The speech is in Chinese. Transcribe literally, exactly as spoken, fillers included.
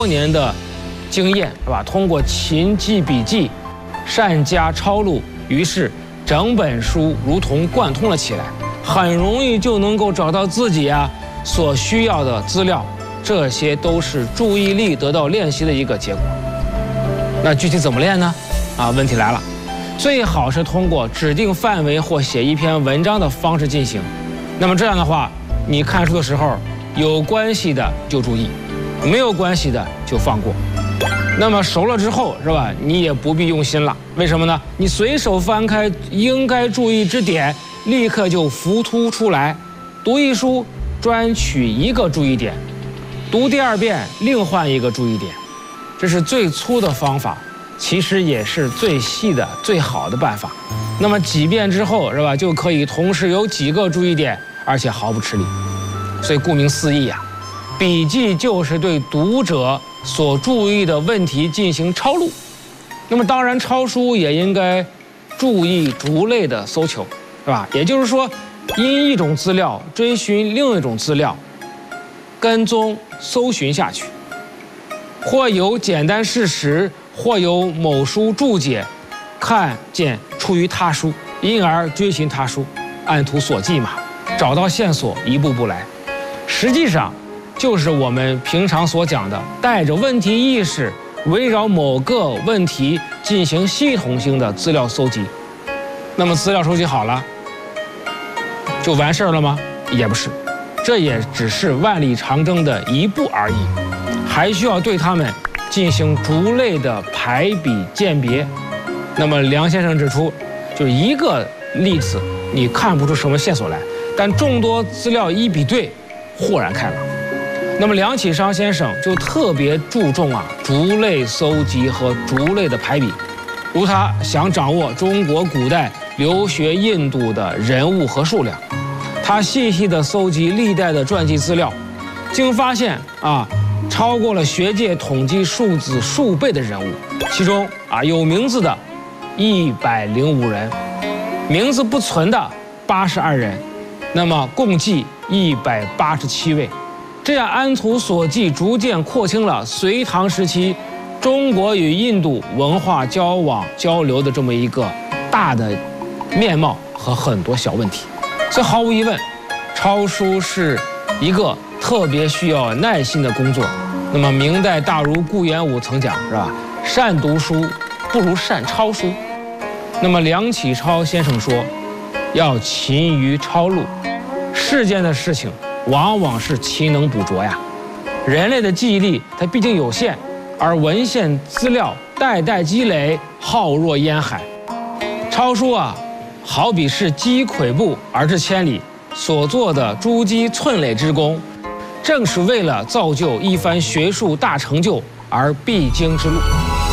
多年的经验是吧？通过勤记笔记、善加抄录，于是整本书如同贯通了起来，很容易就能够找到自己啊所需要的资料。这些都是注意力得到练习的一个结果。那具体怎么练呢？啊，问题来了，最好是通过指定范围或写一篇文章的方式进行。那么这样的话，你看书的时候有关系的就注意，没有关系的就放过。那么熟了之后是吧，你也不必用心了。为什么呢？你随手翻开应该注意之点，立刻就浮凸出来。读一书专取一个注意点，读第二遍另换一个注意点，这是最粗的方法，其实也是最细的最好的办法。那么几遍之后是吧，就可以同时有几个注意点，而且毫不吃力。所以顾名思义啊，笔记就是对读者所注意的问题进行抄录。那么当然抄书也应该注意逐类的搜求，是吧？也就是说，因一种资料追寻另一种资料，跟踪搜寻下去，或有简单事实，或有某书注解，看见出于他书，因而追寻他书，按图索骥嘛，找到线索，一步步来。实际上就是我们平常所讲的带着问题意识，围绕某个问题进行系统性的资料搜集。那么资料收集好了就完事儿了吗？也不是，这也只是万里长征的一步而已，还需要对它们进行逐类的排比鉴别。那么梁先生指出，就一个例子你看不出什么线索来，但众多资料一比对，豁然开朗。那么梁启超先生就特别注重啊逐类搜集和逐类的排比，如他想掌握中国古代留学印度的人物和数量，他细细地搜集历代的传记资料，竟发现啊超过了学界统计数字数倍的人物，其中啊有名字的一百零五人，名字不存的八十二人，那么共计一百八十七位。这样按图索骥，逐渐廓清了隋唐时期中国与印度文化交往交流的这么一个大的面貌和很多小问题。所以毫无疑问，抄书是一个特别需要耐心的工作。那么明代大儒顾炎武曾讲是吧，善读书不如善抄书。那么梁启超先生说，要勤于抄录，世间的事情往往是勤能补拙呀。人类的记忆力它毕竟有限，而文献资料代代积累，浩若烟海。抄书啊，好比是积跬步而至千里，所做的诸积寸累之功，正是为了造就一番学术大成就而必经之路。